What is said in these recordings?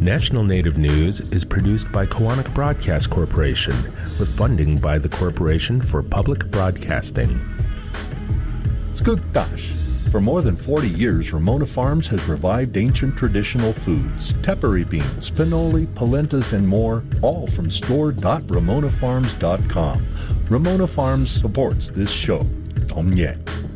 National Native News is produced by Koahnic Broadcast Corporation with funding by the Corporation for Public Broadcasting. Skugtash. For more than 40 years, Ramona Farms has revived ancient traditional foods, tepary beans, pinole, polentas, and more, all from store.ramonafarms.com. Ramona Farms supports this show. Omye.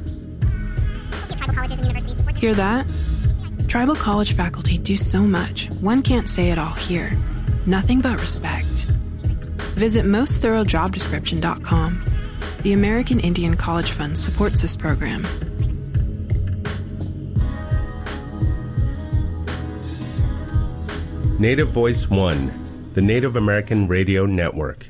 Hear that? Tribal college faculty do so much, one can't say it all here. Nothing but respect. Visit mostthoroughdescription.com. The American Indian College Fund supports this program. Native Voice One, the Native American Radio Network.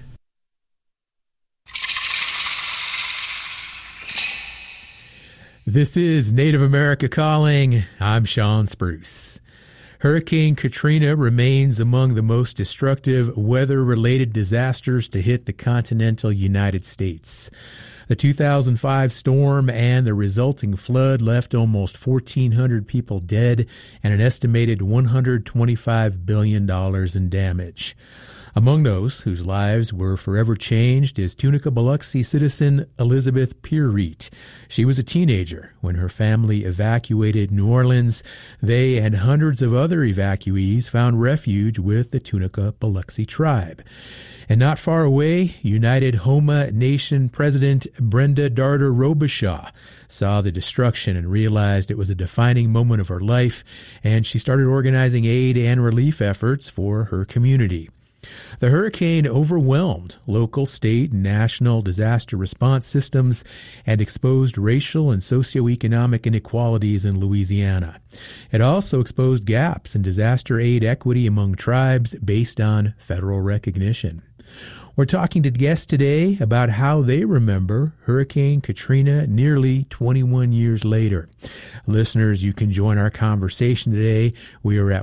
This is Native America Calling. I'm Sean Spruce. Hurricane Katrina remains among the most destructive weather-related disasters to hit the continental United States. The 2005 storm and the resulting flood left almost 1,400 people dead and an estimated $125 billion in damage. Among those whose lives were forever changed is Tunica Biloxi citizen Elizabeth Pierreet. She was a teenager when her family evacuated New Orleans. They and hundreds of other evacuees found refuge with the Tunica Biloxi tribe. And not far away, United Homa Nation President Brenda Darder Robichaud saw the destruction and realized it was a defining moment of her life, and she started organizing aid and relief efforts for her community. The hurricane overwhelmed local, state, and national disaster response systems and exposed racial and socioeconomic inequalities in Louisiana. It also exposed gaps in disaster aid equity among tribes based on federal recognition. We're talking to guests today about how they remember Hurricane Katrina nearly 21 years later. Listeners, you can join our conversation today. We are at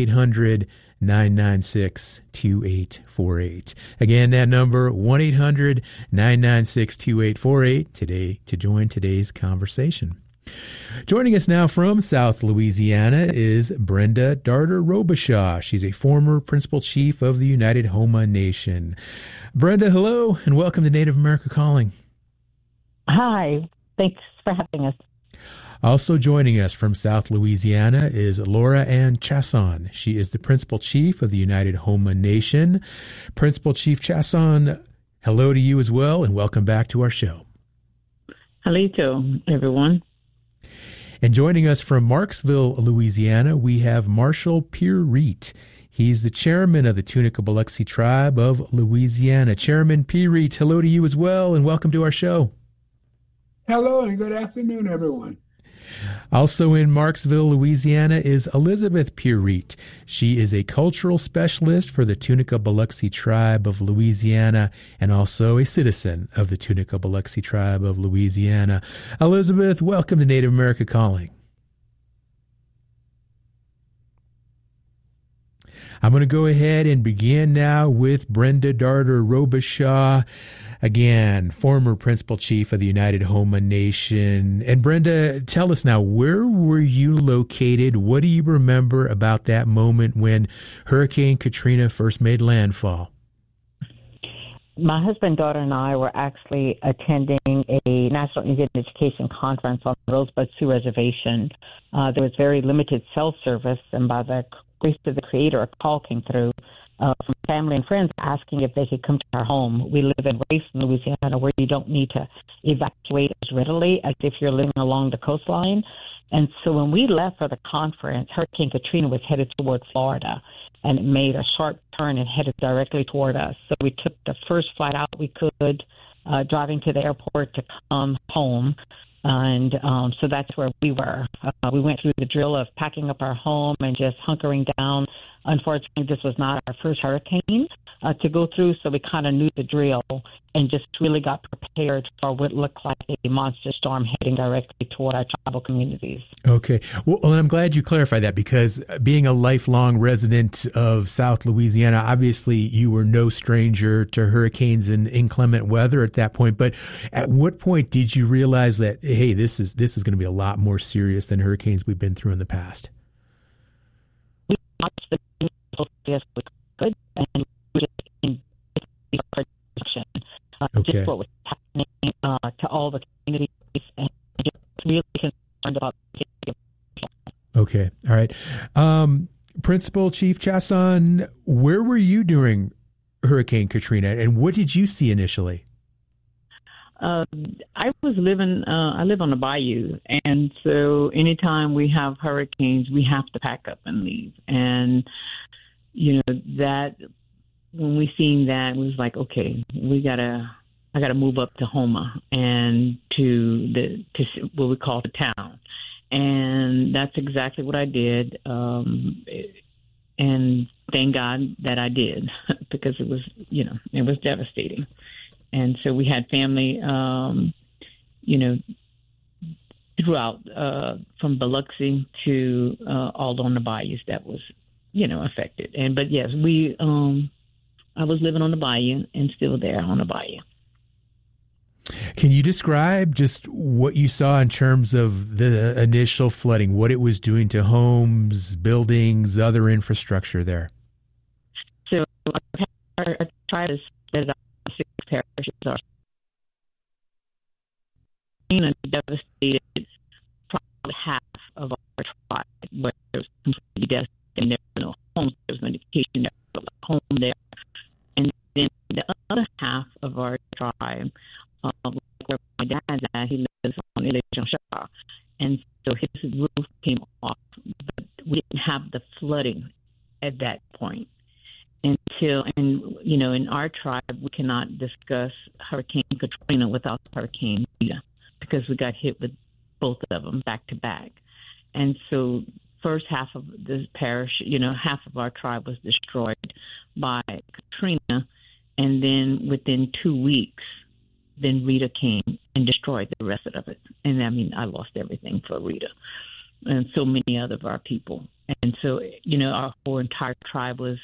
1-800-996-2848. Again, that number, 1-800-996-2848 today to join today's conversation. Joining us now from South Louisiana is Brenda Darder Robichaud. She's a former principal chief of the United Homa Nation. Brenda, hello, and welcome to Native America Calling. Hi, thanks for having us. Also joining us from South Louisiana is Laura Ann Chasson. She is the principal chief of the United Homa Nation. Principal Chief Chasson, hello to you as well, and welcome back to our show. Hello, everyone. And joining us from Marksville, Louisiana, we have Marshall Pierreet. He's the chairman of the Tunica Biloxi Tribe of Louisiana. Chairman Pierreet, hello to you as well, and welcome to our show. Hello, and good afternoon, everyone. Also in Marksville, Louisiana is Elizabeth Pierreet. She is a cultural specialist for the Tunica Biloxi Tribe of Louisiana and also a citizen of the Tunica Biloxi Tribe of Louisiana. Elizabeth, welcome to Native America Calling. I'm going to go ahead and begin now with Brenda Darder Robichaud. Again, former principal chief of the United Homa Nation. And Brenda, tell us now, where were you located? What do you remember about that moment when Hurricane Katrina first made landfall? My husband, daughter, and I were actually attending a National Indian Education Conference on the Rosebud Sioux Reservation. There was very limited cell service, and by the grace of the Creator, a call came through from family and friends asking if they could come to our home. We live in Rayson, Louisiana, where you don't need to evacuate as readily as if you're living along the coastline. And so when we left for the conference, Hurricane Katrina was headed toward Florida, and it made a sharp turn and headed directly toward us. So we took the first flight out we could, driving to the airport to come home. And so that's where we were. We went through the drill of packing up our home and just hunkering down. Unfortunately, this was not our first hurricane to go through, so we kind of knew the drill and just really got prepared for what looked like a monster storm heading directly toward our tribal communities. Okay. Well, I'm glad you clarified that, because being a lifelong resident of South Louisiana, obviously you were no stranger to hurricanes and inclement weather at that point. But at what point did you realize that, hey, this is going to be a lot more serious than hurricanes we've been through in the past? We watched the news Okay. just what was happening to all the communities, and just really concerned about the safety of people. Okay. All right. Principal Chief Chasson, where were you during Hurricane Katrina, and what did you see initially? I live on the bayou, and so anytime we have hurricanes, we have to pack up and leave. And, that when we seen that, it was like, okay, I gotta move up to Houma and to what we call the town. And that's exactly what I did. And thank God that I did, because it was devastating. And so we had family, throughout, from Biloxi to all on the bayous that was, affected. But yes, I was living on the bayou and still there on the bayou. Can you describe just what you saw in terms of the initial flooding, what it was doing to homes, buildings, other infrastructure there? So I tried to split it up in 6 parishes. Devastated probably half of our tribe, where it was completely devastated. There were no homes, there was no education, there was a home there. And then the other half of our tribe, where my dad's at, he lives on Ile-Jean-Charles, and so his roof came off, but we didn't have the flooding at that point. In our tribe, we cannot discuss Hurricane Katrina without Hurricane Rita, because we got hit with both of them back to back. And so first half of the parish, half of our tribe was destroyed by Katrina, and then within 2 weeks, then Rita came and destroyed the rest of it. And I lost everything for Rita, and so many other of our people. And so, our whole entire tribe was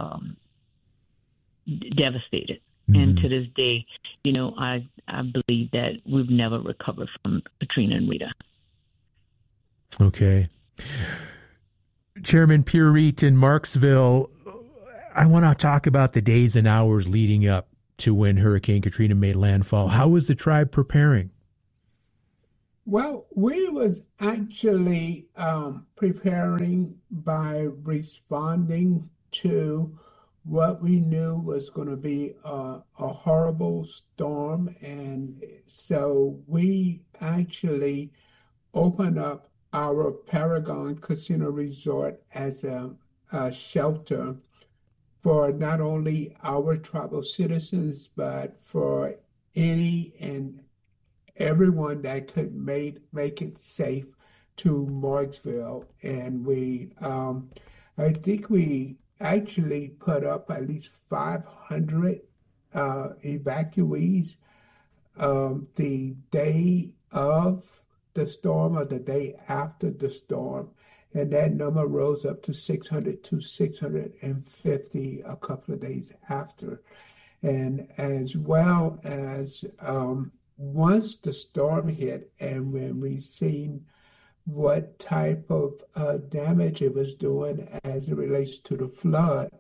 devastated. Mm-hmm. And to this day, I believe that we've never recovered from Katrina and Rita. Okay. Chairman Pierre in Marksville, I want to talk about the days and hours leading up to when Hurricane Katrina made landfall. How was the tribe preparing? Well, we was actually preparing by responding to what we knew was going to be a horrible storm. And so we actually opened up our Paragon Casino Resort as a shelter for not only our tribal citizens, but for any and everyone that could make it safe to Marksville. And I think we actually put up at least 500 evacuees the day of the storm or the day after the storm. And that number rose up to 600 to 650 a couple of days after. And as well as once the storm hit, and when we seen what type of damage it was doing as it relates to the flood,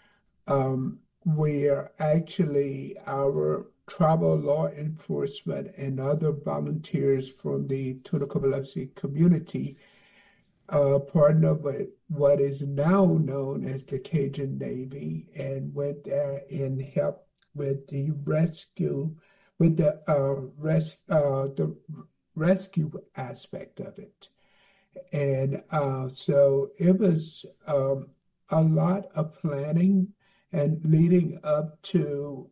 where actually our tribal law enforcement and other volunteers from the Tunica Biloxi community partnered with what is now known as the Cajun Navy, and went there and helped with the rescue, with the rescue aspect of it. And so it was a lot of planning and leading up to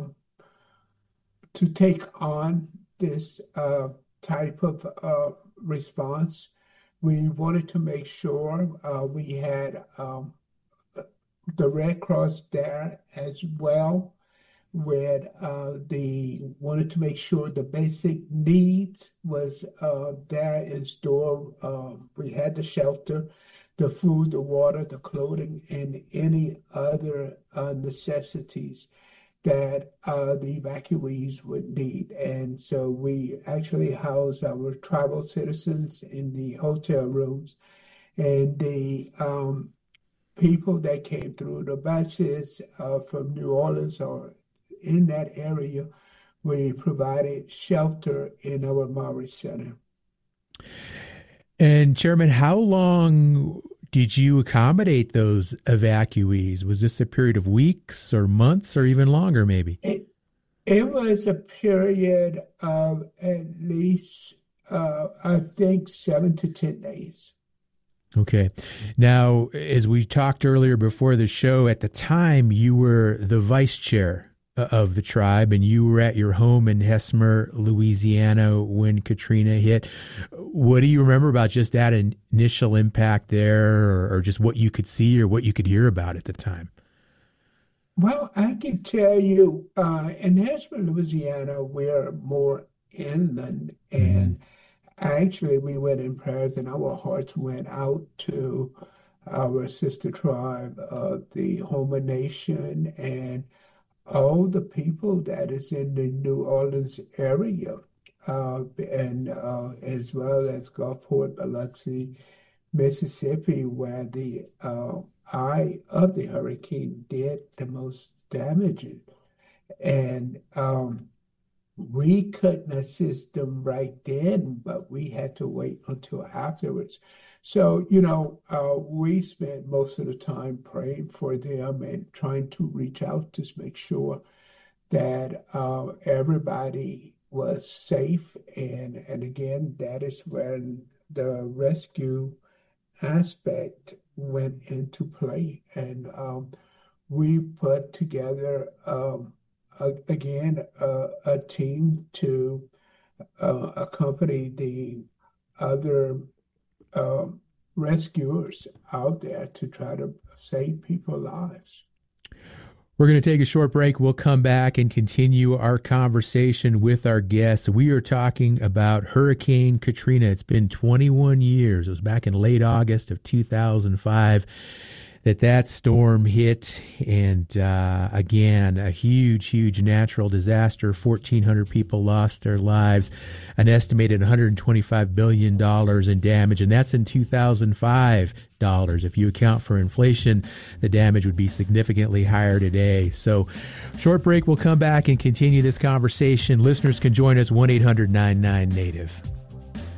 take on this type of response. We wanted to make sure we had the Red Cross there as well. Wanted to make sure the basic needs was there in store. We had the shelter, the food, the water, the clothing, and any other necessities that the evacuees would need. And so we actually housed our tribal citizens in the hotel rooms, and the people that came through the buses from New Orleans or in that area we provided shelter in our Maury Center. And Chairman, how long did you accommodate those evacuees? Was this a period of weeks or months or even longer, maybe? It was a period of at least, I think, 7 to 10 days. Okay. Now, as we talked earlier before the show, at the time you were the vice chair of the tribe, and you were at your home in Hesmer, Louisiana when Katrina hit. What do you remember about just that initial impact there, or just what you could see or what you could hear about at the time? Well, I can tell you, in Hesmer, Louisiana, we're more inland, and actually we went in prayers and our hearts went out to our sister tribe of the Houma Nation and all the people that is in the New Orleans area, and as well as Gulfport, Biloxi, Mississippi, where the eye of the hurricane did the most damage. And we couldn't assist them right then, but we had to wait until afterwards. So, we spent most of the time praying for them and trying to reach out to make sure that everybody was safe. And again, that is when the rescue aspect went into play. And we put together, a team to accompany the other rescuers out there to try to save people's lives. We're going to take a short break. We'll come back and continue our conversation with our guests. We are talking about Hurricane Katrina. It's been 21 years. It was back in late August of 2005 that storm hit, and again, a huge natural disaster. 1,400 people lost their lives, an estimated $125 billion in damage, and that's in 2005 dollars. If you account for inflation, the damage would be significantly higher today. So, short break. We'll come back and continue this conversation. Listeners can join us 1-800-99-NATIVE.